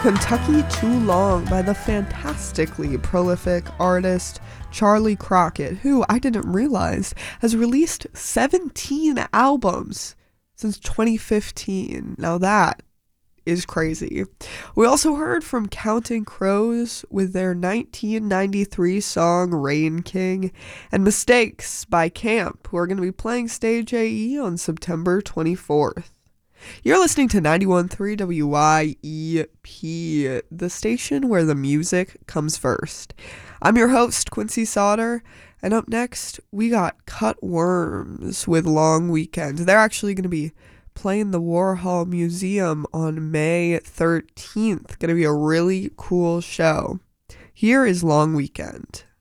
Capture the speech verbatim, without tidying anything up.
Kentucky Too Long by the fantastically prolific artist Charlie Crockett, who I didn't realize has released seventeen albums since twenty fifteen. Now that is crazy. We also heard from Counting Crows with their nineteen ninety-three song Rain King, and Mistakes by Camp, who are going to be playing Stage A E on September twenty-fourth. You're listening to ninety-one point three W Y E P, the station where the music comes first. I'm your host, Quincy Sauter, and up next, we got Cut Worms with Long Weekend. They're actually going to be playing the Warhol Museum on May thirteenth. Going to be a really cool show. Here is Long Weekend.